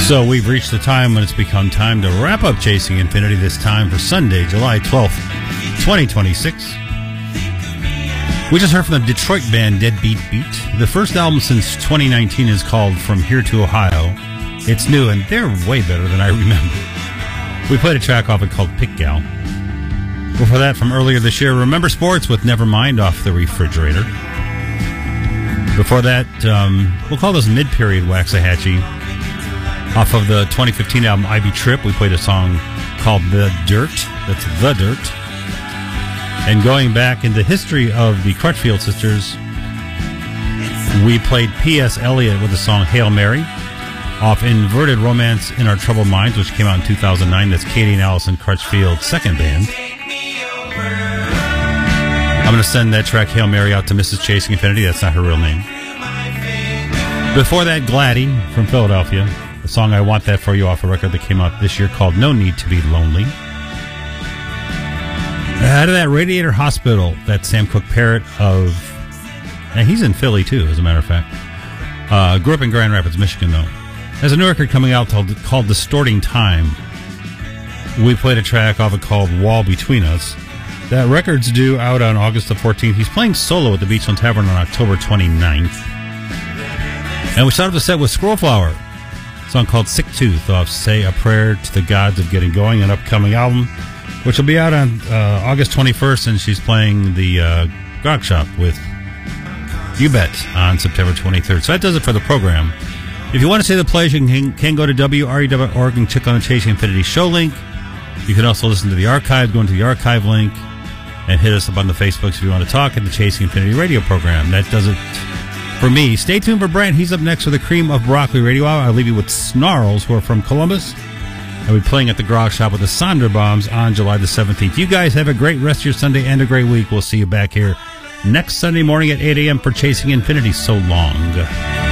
So we've reached the time when it's become time to wrap up Chasing Infinity, this time for Sunday, July 12th, 2026. We just heard from the Detroit band Deadbeat Beat. The first album since 2019 is called From Here to Ohio. It's new, and they're way better than I remember. We played a track off it called Pick Gal. Before that, from earlier this year, Remember Sports with Nevermind off The Refrigerator. Before that, we'll call this mid-period Waxahachie. Off of the 2015 album Ivy Trip, we played a song called The Dirt. That's The Dirt. And going back in the history of the Crutchfield Sisters, we played P.S. Eliot with the song Hail Mary off Inverted Romance in Our Troubled Minds, which came out in 2009. That's Katie and Allison Crutchfield's second band. I'm going to send that track Hail Mary out to Mrs. Chasing Infinity. That's not her real name. Before that, Gladdy from Philadelphia. The song I Want That For You off a record that came out this year called No Need to Be Lonely. Out of that, Radiator Hospital, that Sam Cooke Parrott of... And he's in Philly, too, as a matter of fact. Grew up in Grand Rapids, Michigan, though. There's a new record coming out called Distorting Time. We played a track off it called Wall Between Us. That record's due out on August the 14th. He's playing solo at the Beachland Tavern on October 29th. And we started the set with Squirrelflower. Song called Sick Tooth off Say a Prayer to the Gods of Getting Going, an upcoming album, which will be out on August 21st, and she's playing the Grog Shop with You Bet on September 23rd. So that does it for the program. If you want to see the plays, you can go to WRE.org and click on the Chasing Infinity show link. You can also listen to the archive, go into the archive link, and hit us up on the Facebooks if you want to talk in the Chasing Infinity radio program. That does it for me. Stay tuned for Brent. He's up next with the Cream of Broccoli Radio Hour. I'll leave you with Snarls, who are from Columbus. I'll be playing at the Grog Shop with the Sonderbombs on July the 17th. You guys have a great rest of your Sunday and a great week. We'll see you back here next Sunday morning at 8 a.m. for Chasing Infinity. So long.